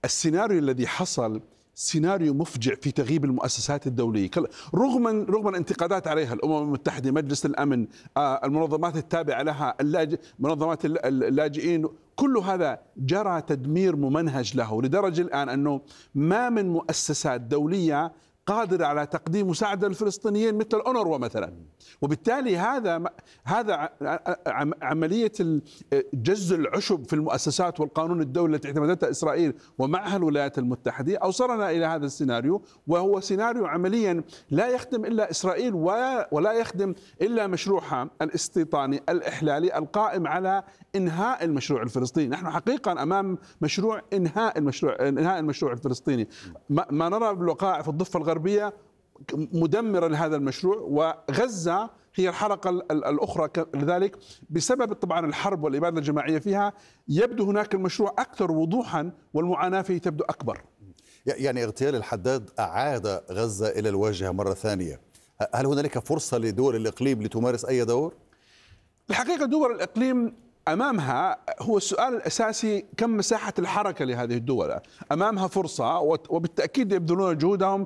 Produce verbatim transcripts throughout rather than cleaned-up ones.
السيناريو الذي حصل سيناريو مفجع في تغييب المؤسسات الدولية، رغم رغم الانتقادات عليها، الأمم المتحدة، مجلس الأمن، المنظمات التابعة لها، منظمات اللاجئين، كل هذا جرى تدمير ممنهج له، لدرجة الآن أنه ما من مؤسسات دولية قادرة على تقديم مساعدة للفلسطينيين مثل الأونروا مثلا. وبالتالي هذا هذا عملية جز العشب في المؤسسات والقانون الدولي التي اعتمدتها إسرائيل ومعها الولايات المتحدة أوصلنا إلى هذا السيناريو، وهو سيناريو عمليا لا يخدم إلا إسرائيل ولا يخدم إلا مشروعها الاستيطاني الإحلالي القائم على إنهاء المشروع الفلسطيني. نحن حقيقة أمام مشروع إنهاء المشروع إنهاء المشروع الفلسطيني. ما نرى بالوقائع في الضفة الغربية مدمرة لهذا المشروع، وغزة هي الحلقة الأخرى لذلك بسبب طبعا الحرب والإبادة الجماعية فيها. يبدو هناك المشروع أكثر وضوحا والمعاناة فيه تبدو أكبر. يعني اغتيال الحداد أعاد غزة إلى الواجهة مرة ثانية. هل هنالك فرصة لدول الإقليم لتمارس أي دور؟ الحقيقة دول الإقليم أمامها، هو السؤال الأساسي كم مساحة الحركة لهذه الدول. أمامها فرصة وبالتأكيد يبذلون جهودهم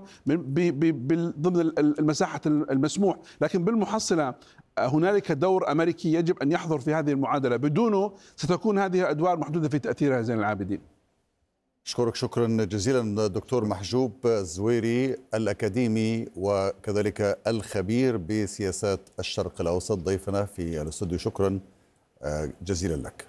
ضمن المساحة المسموح، لكن بالمحصلة هنالك دور أمريكي يجب أن يحضر في هذه المعادلة، بدونه ستكون هذه الأدوار محدودة في تأثيرها. زين العابدين، أشكرك شكرا جزيلا دكتور محجوب الزويري، الأكاديمي وكذلك الخبير بسياسات الشرق الأوسط، ضيفنا في الاستوديو. شكرا جزيلا لك.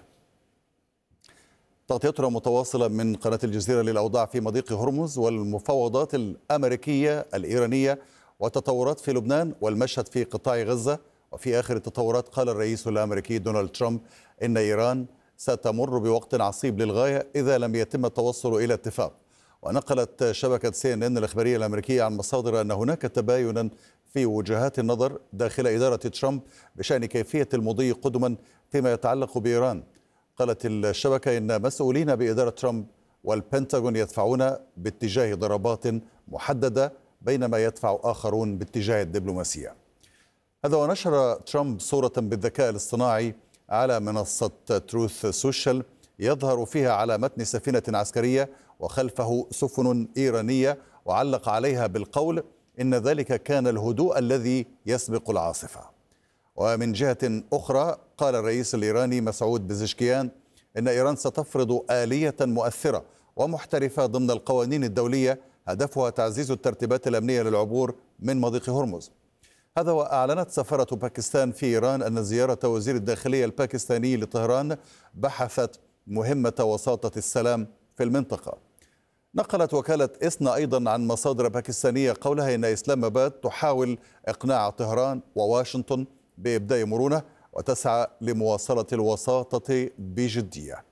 تغطيتنا متواصلة من قناة الجزيرة للأوضاع في مضيق هرمز والمفاوضات الأمريكية الإيرانية وتطورات في لبنان والمشهد في قطاع غزة. وفي آخر التطورات قال الرئيس الأمريكي دونالد ترامب إن إيران ستمر بوقت عصيب للغاية إذا لم يتم التوصل إلى اتفاق. ونقلت شبكة سي إن إن الإخبارية الأمريكية عن مصادر أن هناك تباينا في وجهات النظر داخل إدارة ترامب بشأن كيفية المضي قدما فيما يتعلق بإيران. قالت الشبكة إن مسؤولين بإدارة ترامب والبنتاغون يدفعون باتجاه ضربات محددة بينما يدفع آخرون باتجاه الدبلوماسية. هذا ونشر ترامب صورة بالذكاء الاصطناعي على منصة تروث سوشيال يظهر فيها على متن سفينة عسكرية وخلفه سفن إيرانية، وعلق عليها بالقول إن ذلك كان الهدوء الذي يسبق العاصفة. ومن جهة أخرى قال الرئيس الإيراني مسعود بزشكيان إن إيران ستفرض آلية مؤثرة ومحترفة ضمن القوانين الدولية هدفها تعزيز الترتيبات الأمنية للعبور من مضيق هرمز. هذا وأعلنت سفارة باكستان في إيران أن زيارة وزير الداخلية الباكستاني لطهران بحثت مهمة وساطة السلام في المنطقة. نقلت وكالة إسنا أيضا عن مصادر باكستانية قولها إن إسلام آباد تحاول إقناع طهران وواشنطن بإبداء مرونة وتسعى لمواصلة الوساطة بجدية.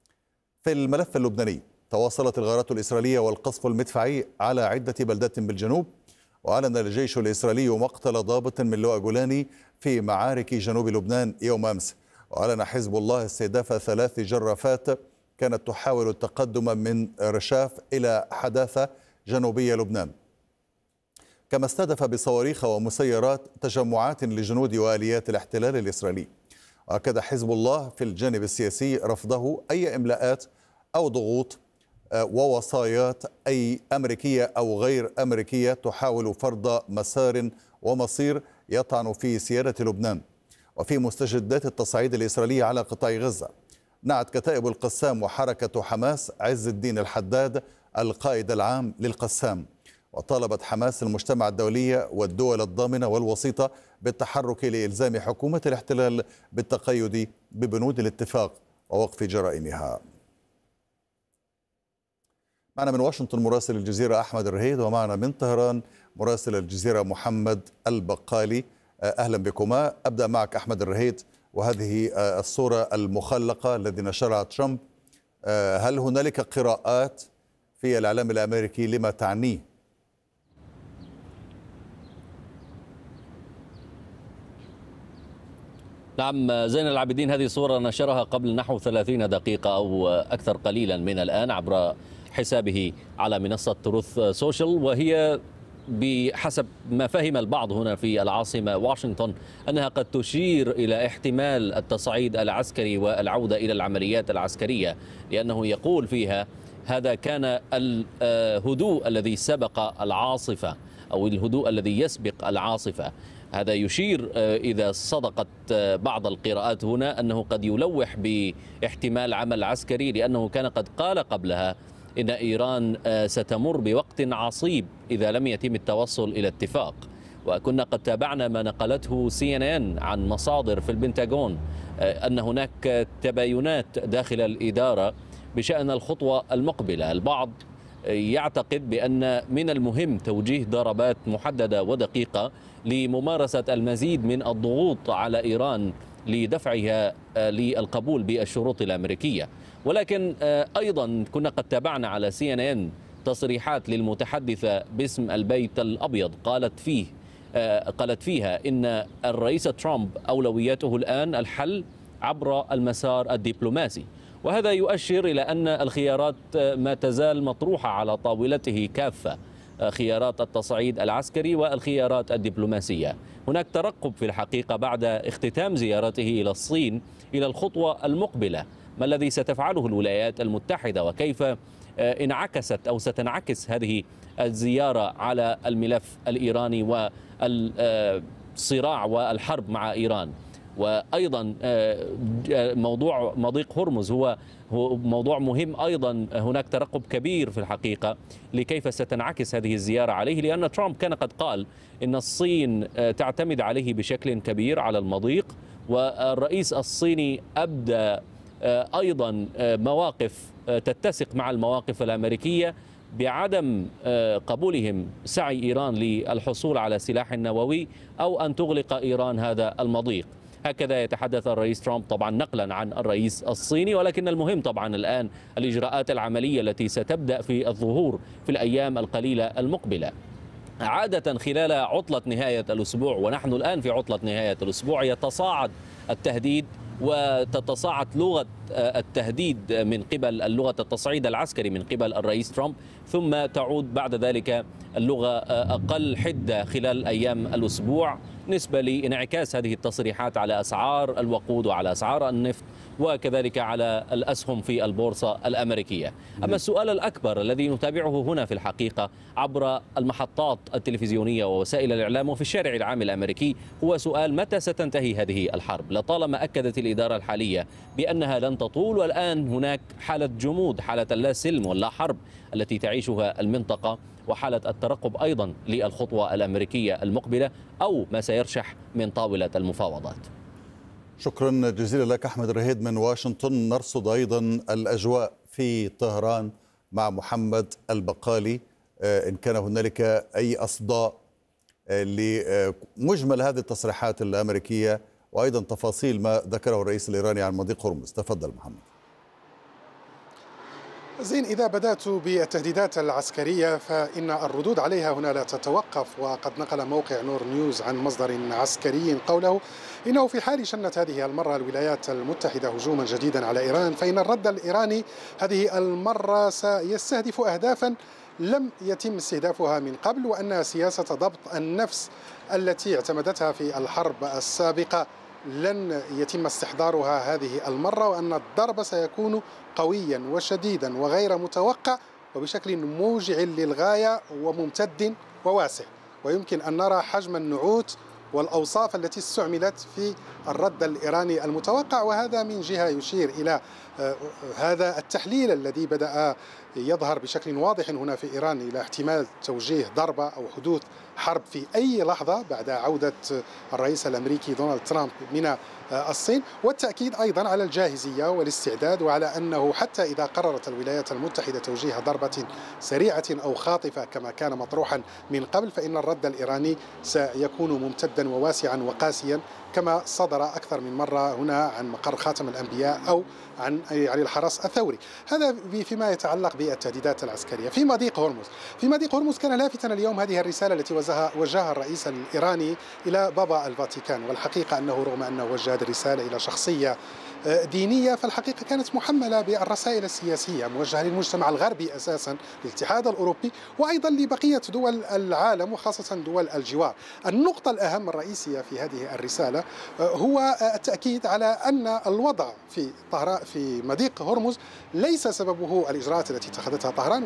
في الملف اللبناني تواصلت الغارات الإسرائيلية والقصف المدفعي على عدة بلدات بالجنوب، وأعلن الجيش الإسرائيلي مقتل ضابط من لواء جولاني في معارك جنوب لبنان يوم أمس. وأعلن حزب الله استهداف ثلاث جرافات كانت تحاول التقدم من رشاف إلى حداثة جنوبية لبنان، كما استهدف بصواريخ ومسيرات تجمعات لجنود وآليات الاحتلال الإسرائيلي. وأكد حزب الله في الجانب السياسي رفضه أي إملاءات أو ضغوط ووصايات أي أمريكية أو غير أمريكية تحاول فرض مسار ومصير يطعن في سيادة لبنان وفي مستجدات التصعيد الإسرائيلي على قطاع غزة. نعت كتائب القسام وحركة حماس عز الدين الحداد القائد العام للقسام، وطالبت حماس المجتمع الدولي والدول الضامنة والوسيطة بالتحرك لإلزام حكومة الاحتلال بالتقيد ببنود الاتفاق ووقف جرائمها. معنا من واشنطن مراسل الجزيرة أحمد الرهيد، ومعنا من طهران مراسل الجزيرة محمد البقالي. أهلا بكما. أبدأ معك أحمد الرهيد، وهذه الصورة المخلقة الذي نشرها ترامب، هل هنالك قراءات في الإعلام الأمريكي لما تعنيه؟ نعم زين العابدين، هذه صورة نشرها قبل نحو ثلاثين دقيقة أو أكثر قليلا من الآن عبر حسابه على منصة تروث سوشيال، وهي بحسب ما فهم البعض هنا في العاصمة واشنطن أنها قد تشير إلى احتمال التصعيد العسكري والعودة إلى العمليات العسكرية، لأنه يقول فيها هذا كان الهدوء الذي سبق العاصفة أو الهدوء الذي يسبق العاصفة. هذا يشير إذا صدقت بعض القراءات هنا أنه قد يلوح باحتمال عمل عسكري، لأنه كان قد قال قبلها إن إيران ستمر بوقت عصيب إذا لم يتم التوصل إلى اتفاق. وكنا قد تابعنا ما نقلته سي إن إن عن مصادر في البنتاغون أن هناك تباينات داخل الإدارة بشأن الخطوة المقبلة. البعض يعتقد بأن من المهم توجيه ضربات محددة ودقيقة لممارسة المزيد من الضغوط على إيران لدفعها للقبول بالشروط الأمريكية. ولكن أيضا كنا قد تابعنا على سي إن إن تصريحات للمتحدثة باسم البيت الأبيض قالت فيه قالت فيها إن الرئيس ترامب أولوياته الآن الحل عبر المسار الدبلوماسي، وهذا يؤشر إلى أن الخيارات ما تزال مطروحة على طاولته كافة، خيارات التصعيد العسكري والخيارات الدبلوماسية. هناك ترقب في الحقيقة بعد اختتام زيارته إلى الصين إلى الخطوة المقبلة، ما الذي ستفعله الولايات المتحدة وكيف انعكست أو ستنعكس هذه الزيارة على الملف الإيراني والصراع والحرب مع إيران. وأيضا موضوع مضيق هرمز هو هو موضوع مهم أيضا، هناك ترقب كبير في الحقيقة لكيف ستنعكس هذه الزيارة عليه، لأن ترامب كان قد قال إن الصين تعتمد عليه بشكل كبير على المضيق، والرئيس الصيني أبدى أيضا مواقف تتسق مع المواقف الأمريكية بعدم قبولهم سعي إيران للحصول على سلاح نووي أو أن تغلق إيران هذا المضيق. هكذا يتحدث الرئيس ترامب طبعا نقلا عن الرئيس الصيني، ولكن المهم طبعا الآن الإجراءات العملية التي ستبدأ في الظهور في الأيام القليلة المقبلة. عادة خلال عطلة نهاية الأسبوع، ونحن الآن في عطلة نهاية الأسبوع، يتصاعد التهديد وتتصاعد لغة التهديد من قبل اللغة التصعيد العسكري من قبل الرئيس ترامب، ثم تعود بعد ذلك اللغة أقل حدة خلال أيام الأسبوع نسبة لانعكاس هذه التصريحات على أسعار الوقود وعلى أسعار النفط وكذلك على الأسهم في البورصة الأمريكية. أما السؤال الأكبر الذي نتابعه هنا في الحقيقة عبر المحطات التلفزيونية ووسائل الإعلام وفي الشارع العام الأمريكي هو سؤال متى ستنتهي هذه الحرب؟ لطالما أكدت الإدارة الحالية بأنها لن تطول، والآن هناك حالة جمود، حالة اللا سلم واللا حرب التي تعيشها المنطقة، وحالة الترقب أيضا للخطوة الأمريكية المقبلة أو ما سيرشح من طاولة المفاوضات. شكرا جزيلا لك أحمد رهيد من واشنطن. نرصد أيضا الأجواء في طهران مع محمد البقالي، إن كان هنالك أي أصداء لمجمل هذه التصريحات الأمريكية وأيضا تفاصيل ما ذكره الرئيس الإيراني عن مضيق هرمز. تفضل محمد. زين، إذا بدأت بالتهديدات العسكرية فإن الردود عليها هنا لا تتوقف، وقد نقل موقع نور نيوز عن مصدر عسكري قوله إنه في حال شنت هذه المرة الولايات المتحدة هجوما جديدا على إيران فإن الرد الإيراني هذه المرة سيستهدف أهدافا لم يتم استهدافها من قبل، وأن سياسة ضبط النفس التي اعتمدتها في الحرب السابقة لن يتم استحضارها هذه المرة، وأن الضرب سيكون قويا وشديدا وغير متوقع وبشكل موجع للغاية وممتد وواسع، ويمكن أن نرى حجم النعوت والأوصاف التي استعملت في الرد الإيراني المتوقع. وهذا من جهة يشير إلى هذا التحليل الذي بدأ يظهر بشكل واضح هنا في إيران إلى احتمال توجيه ضربة أو حدوث حرب في أي لحظة بعد عودة الرئيس الأمريكي دونالد ترامب من الصين، والتأكيد أيضا على الجاهزية والاستعداد، وعلى أنه حتى إذا قررت الولايات المتحدة توجيه ضربة سريعة أو خاطفة كما كان مطروحا من قبل فإن الرد الإيراني سيكون ممتدا وواسعا وقاسيا كما صدر أكثر من مرة هنا عن مقر خاتم الأنبياء أو عن يعني الحرس الثوري. هذا فيما يتعلق بالتهديدات العسكرية. في مضيق هرمز في مضيق هرمز كان لافتا اليوم هذه الرسالة التي وجهها الرئيس الإيراني إلى بابا الفاتيكان، والحقيقة أنه رغم أنه وجه هذه الرسالة إلى شخصية دينية، فالحقيقة كانت محملة بالرسائل السياسية موجهة للمجتمع الغربي أساسا، للاتحاد الأوروبي، وأيضا لبقية دول العالم وخاصة دول الجوار. النقطة الأهم الرئيسية في هذه الرسالة هو التأكيد على أن الوضع في طهران في مضيق هرمز ليس سببه الإجراءات التي اتخذتها طهران،